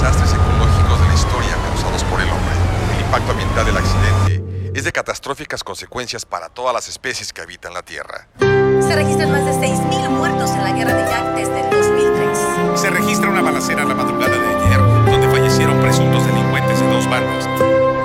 desastres ecológicos de la historia causados por el hombre. El impacto ambiental del accidente es de catastróficas consecuencias para todas las especies que habitan la Tierra. Se registran más de 6.000